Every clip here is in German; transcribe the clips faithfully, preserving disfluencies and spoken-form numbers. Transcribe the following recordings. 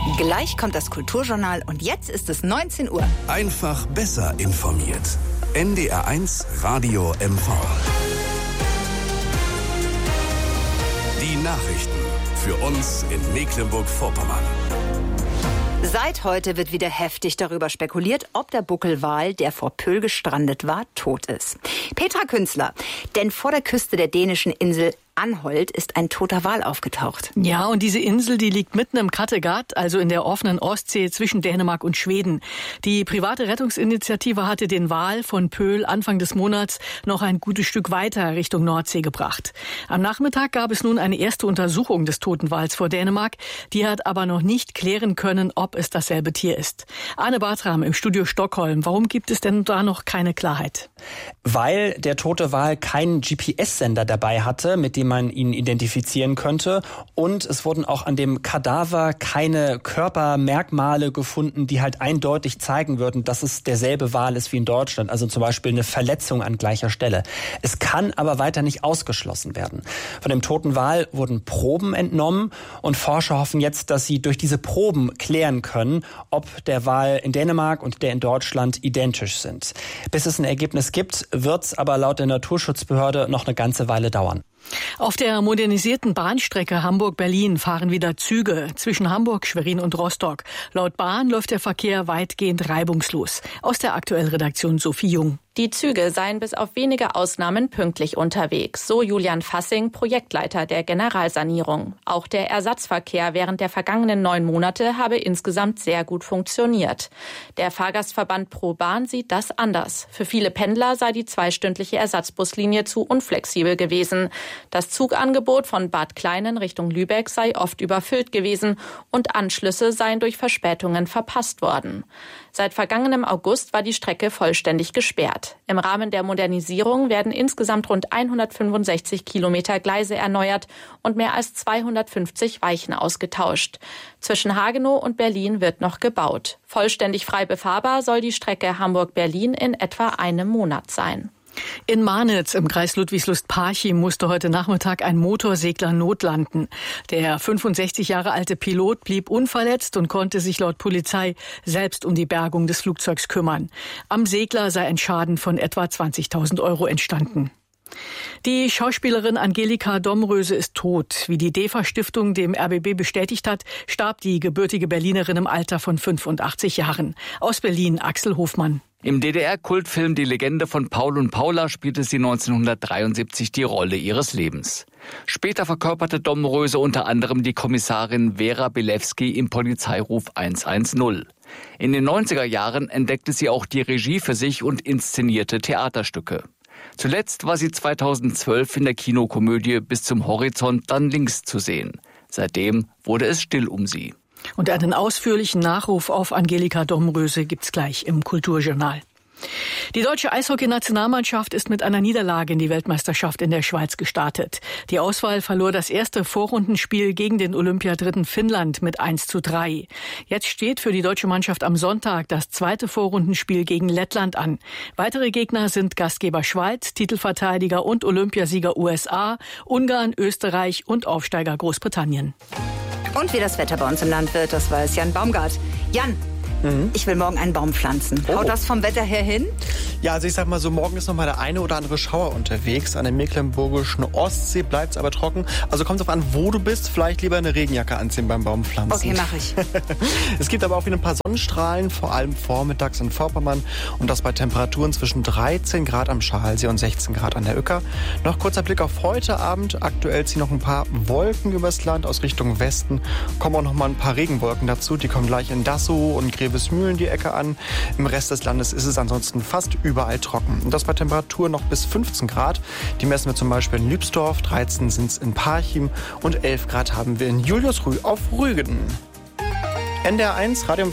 Gleich kommt das Kulturjournal und jetzt ist es neunzehn Uhr. Einfach besser informiert. N D R eins Radio M V. Die Nachrichten für uns in Mecklenburg-Vorpommern. Seit heute wird wieder heftig darüber spekuliert, ob der Buckelwal, der vor Pöhl gestrandet war, tot ist. Petra Künzler, denn vor der Küste der dänischen Insel Anholt ist ein toter Wal aufgetaucht. Ja, und diese Insel, die liegt mitten im Kattegat, also in der offenen Ostsee zwischen Dänemark und Schweden. Die private Rettungsinitiative hatte den Wal von Pöhl Anfang des Monats noch ein gutes Stück weiter Richtung Nordsee gebracht. Am Nachmittag gab es nun eine erste Untersuchung des toten Wals vor Dänemark. Die hat aber noch nicht klären können, ob es dasselbe Tier ist. Arne Bartram im Studio Stockholm. Warum gibt es denn da noch keine Klarheit? Weil der tote Wal keinen G P S-Sender dabei hatte, mit dem man ihn identifizieren könnte. Und es wurden auch an dem Kadaver keine Körpermerkmale gefunden, die halt eindeutig zeigen würden, dass es derselbe Wal ist wie in Deutschland. Also zum Beispiel eine Verletzung an gleicher Stelle. Es kann aber weiter nicht ausgeschlossen werden. Von dem toten Wal wurden Proben entnommen und Forscher hoffen jetzt, dass sie durch diese Proben klären können, ob der Wal in Dänemark und der in Deutschland identisch sind. Bis es ein Ergebnis gibt, wird es aber laut der Naturschutzbehörde noch eine ganze Weile dauern. Auf der modernisierten Bahnstrecke Hamburg-Berlin fahren wieder Züge zwischen Hamburg, Schwerin und Rostock. Laut Bahn läuft der Verkehr weitgehend reibungslos. Aus der aktuellen Redaktion Sophie Jung. Die Züge seien bis auf wenige Ausnahmen pünktlich unterwegs, so Julian Fassing, Projektleiter der Generalsanierung. Auch der Ersatzverkehr während der vergangenen neun Monate habe insgesamt sehr gut funktioniert. Der Fahrgastverband ProBahn sieht das anders. Für viele Pendler sei die zweistündliche Ersatzbuslinie zu unflexibel gewesen. Das Zugangebot von Bad Kleinen Richtung Lübeck sei oft überfüllt gewesen und Anschlüsse seien durch Verspätungen verpasst worden. Seit vergangenem August war die Strecke vollständig gesperrt. Im Rahmen der Modernisierung werden insgesamt rund hundertfünfundsechzig Kilometer Gleise erneuert und mehr als zweihundertfünfzig Weichen ausgetauscht. Zwischen Hagenow und Berlin wird noch gebaut. Vollständig frei befahrbar soll die Strecke Hamburg-Berlin in etwa einem Monat sein. In Marnitz im Kreis Ludwigslust-Parchim musste heute Nachmittag ein Motorsegler notlanden. Der fünfundsechzig Jahre alte Pilot blieb unverletzt und konnte sich laut Polizei selbst um die Bergung des Flugzeugs kümmern. Am Segler sei ein Schaden von etwa zwanzigtausend Euro entstanden. Die Schauspielerin Angelika Domröse ist tot. Wie die DEFA-Stiftung dem R B B bestätigt hat, starb die gebürtige Berlinerin im Alter von fünfundachtzig Jahren. Aus Berlin Axel Hofmann. Im D D R-Kultfilm Die Legende von Paul und Paula spielte sie neunzehnhundertdreiundsiebzig die Rolle ihres Lebens. Später verkörperte Domröse unter anderem die Kommissarin Vera Bilewski im Polizeiruf hundertzehn. In den neunziger Jahren entdeckte sie auch die Regie für sich und inszenierte Theaterstücke. Zuletzt war sie zweitausendzwölf in der Kinokomödie Bis zum Horizont dann links zu sehen. Seitdem wurde es still um sie. Und einen ausführlichen Nachruf auf Angelika Domröse gibt's gleich im Kulturjournal. Die deutsche Eishockey-Nationalmannschaft ist mit einer Niederlage in die Weltmeisterschaft in der Schweiz gestartet. Die Auswahl verlor das erste Vorrundenspiel gegen den Olympiadritten Finnland mit eins zu drei. Jetzt steht für die deutsche Mannschaft am Sonntag das zweite Vorrundenspiel gegen Lettland an. Weitere Gegner sind Gastgeber Schweiz, Titelverteidiger und Olympiasieger U S A, Ungarn, Österreich und Aufsteiger Großbritannien. Und wie das Wetter bei uns im Land wird, das weiß Jan Baumgart. Jan, mhm. ich will morgen einen Baum pflanzen. Oh. Haut das vom Wetter her hin? Ja, also ich sag mal so, morgen ist noch mal der eine oder andere Schauer unterwegs. An der mecklenburgischen Ostsee bleibt es aber trocken. Also kommt es drauf an, wo du bist. Vielleicht lieber eine Regenjacke anziehen beim Baumpflanzen. Okay, mache ich. Es gibt aber auch wieder ein paar Sonnenstrahlen, vor allem vormittags in Vorpommern. Und das bei Temperaturen zwischen dreizehn Grad am Schalsee und sechzehn Grad an der Uecker. Noch kurzer Blick auf heute Abend. Aktuell ziehen noch ein paar Wolken übers Land aus Richtung Westen. Kommen auch noch mal ein paar Regenwolken dazu. Die kommen gleich in Dassow und Grevesmühlen die Ecke an. Im Rest des Landes ist es ansonsten fast überall trocken. Und das bei Temperaturen noch bis fünfzehn Grad. Die messen wir zum Beispiel in Lübsdorf, dreizehn sind es in Parchim und elf Grad haben wir in Juliusrüh auf Rügen. N D R eins, Radio M V.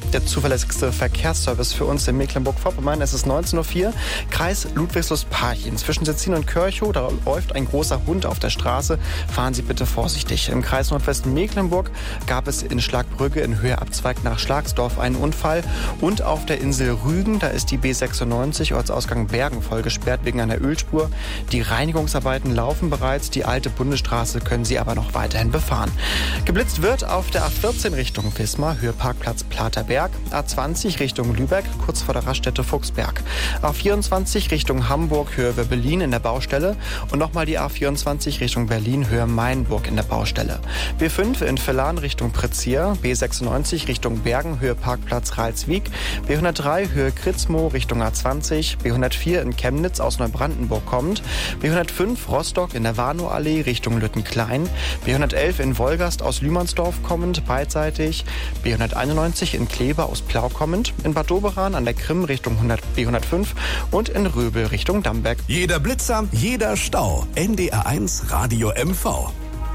der zuverlässigste Verkehrsservice für uns in Mecklenburg-Vorpommern. Es ist neunzehn Uhr vier, Kreis Ludwigslust-Parchim. Zwischen Setzin und Körchow, da läuft ein großer Hund auf der Straße. Fahren Sie bitte vorsichtig. Im Kreis Nordwesten Mecklenburg gab es in Schlagbrügge in Höhe Abzweig nach Schlagsdorf einen Unfall. Und auf der Insel Rügen, da ist die B sechsundneunzig Ortsausgang Bergen voll gesperrt wegen einer Ölspur. Die Reinigungsarbeiten laufen bereits. Die alte Bundesstraße können Sie aber noch weiterhin befahren. Geblitzt wird auf der A vierzehn Richtung Wismar, Höhe Parkplatz Platerberg. A zwanzig Richtung Lübeck, kurz vor der Raststätte Fuchsberg. A vierundzwanzig Richtung Hamburg, Höhe Berlin in der Baustelle. Und nochmal die A vierundzwanzig Richtung Berlin, Höhe Mainburg in der Baustelle. B fünf in Villan Richtung Pritzia. B sechsundneunzig Richtung Bergen, Höhe Parkplatz Ralswiek. B hundertdrei Höhe Kritzmoor Richtung A zwanzig. B hundertvier in Chemnitz aus Neubrandenburg kommt. B hundertfünf Rostock in der Warnow-Allee Richtung Lüttenklein. B hundertelf in Wolgast aus Lühmannsdorf kommend, beidseitig. B hunderteinundneunzig in Kleve aus Plau kommend. In Bad Doberan an der Krim Richtung B hundertfünf und in Röbel Richtung Damberg. Jeder Blitzer, jeder Stau. N D R eins Radio M V.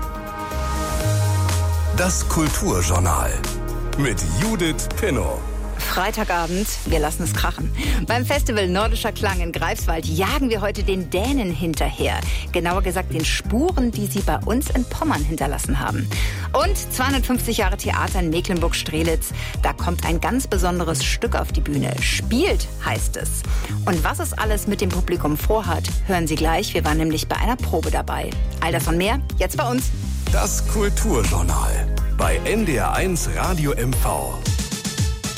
Das Kulturjournal mit Judith Pinnow. Freitagabend, wir lassen es krachen. Beim Festival Nordischer Klang in Greifswald jagen wir heute den Dänen hinterher. Genauer gesagt den Spuren, die sie bei uns in Pommern hinterlassen haben. Und zweihundertfünfzig Jahre Theater in Mecklenburg-Strelitz. Da kommt ein ganz besonderes Stück auf die Bühne. Spielt, heißt es. Und was es alles mit dem Publikum vorhat, hören Sie gleich. Wir waren nämlich bei einer Probe dabei. All das und mehr, jetzt bei uns. Das Kulturjournal bei N D R eins Radio M V.